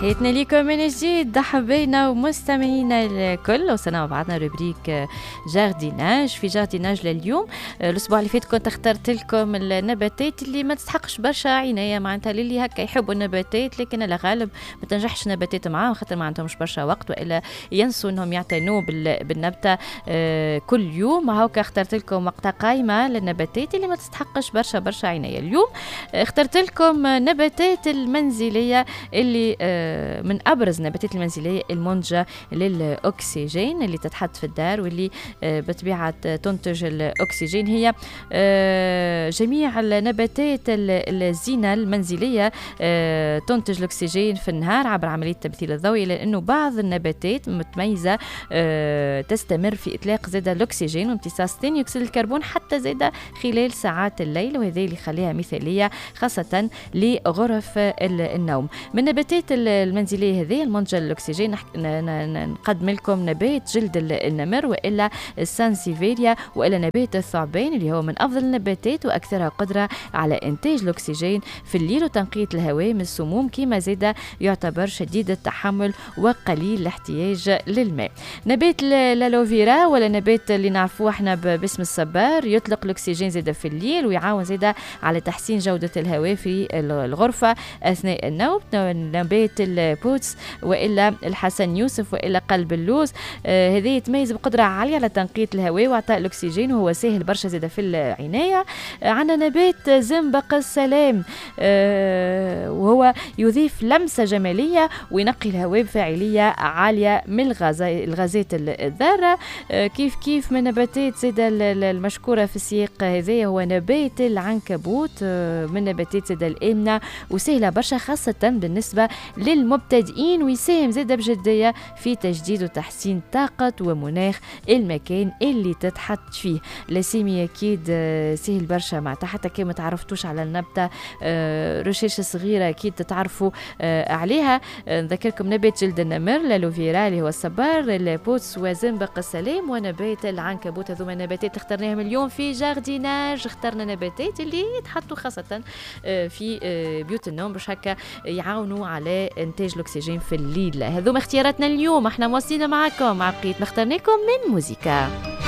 تحياتنا لكم من جديد، حبينا ومستمعينا الكل. وصلنا بعضنا روبريك جارديناج. في جارديناج لليوم الاسبوع اللي فات كنت اخترت لكم النباتات اللي ما تستحقش برشا عنايه، معناتها للي هكا يحبوا النباتات لكن على غالب ما تنجحش نباتات معاهم خاطر ما عندهمش برشا وقت والا ينسوا انهم يعتنوا بالنبته كل يوم. هاكا اخترت لكم وقتها قايمه للنباتات اللي ما تستحقش برشا عنايه. اليوم اخترت لكم نباتات المنزليه اللي من أبرز النباتات المنزلية المنتجة للأكسجين اللي تتحط في الدار واللي بطبيعة تنتج الأكسجين. هي جميع النباتات الزينة المنزلية تنتج الأكسجين في النهار عبر عملية التمثيل الضوئي، لأنه بعض النباتات متميزة تستمر في إطلاق زاد الأكسجين وامتصاص ثاني أكسيد الكربون حتى زاد خلال ساعات الليل، وهذا اللي يخليها مثالية خاصة لغرف النوم. من النباتات المنزلية هذه المنتجة للأكسجين نقدم لكم نبات جلد النمر وإلا السانسيفيريا وإلا نبات الثعبان اللي هو من أفضل النباتات وأكثرها قدرة على إنتاج الأكسجين في الليل وتنقية الهواء من السموم، كما زاد يعتبر شديد التحمل وقليل الاحتياج للماء. نبات الالوفيرا ولا نبات اللي نعرفوه احنا باسم الصبار يطلق الأكسجين زاد في الليل ويعاون زاد على تحسين جودة الهواء في الغرفة أثناء النوم. نبات البوتس وإلا الحسن يوسف وإلا قلب اللوز هذه يتميز بقدرة عالية على تنقية الهواء وإعطاء الأكسجين وهو سهل برشا زيادة في العناية. عندنا نبات زنبق السلام وهو يضيف لمسة جمالية وينقي الهواء بفاعلية عالية من الغازات الذارة. كيف من نباتات زيادة المشكورة في السياق هذا هو نبات العنكبوت من نباتات زيادة الآمنة وسهلة برشا خاصة بالنسبة للمبتدئين ويساهم زادة بجدية في تجديد وتحسين طاقة ومناخ المكان اللي تتحط فيه. لاسيمي أكيد سهل برشا معناتها حتى كي ما تعرفتوش على النبتة رشاش صغيرة أكيد تتعرفوا عليها. نذكركم نبات جلد النمر الالوفيرا اللي هو الصبار البوتس وزنبق السلام ونبات العنكبوت. هذوما النباتات اخترناهم اليوم في جارديناج. اخترنا نباتات اللي يتحطوا خاصة في بيوت النوم باش هكا يعاونوا على إنتاج الأكسجين في الليل. هذوما اختياراتنا اليوم، احنا مواصلين معكم مع بقية ما اخترناكم من موسيقى.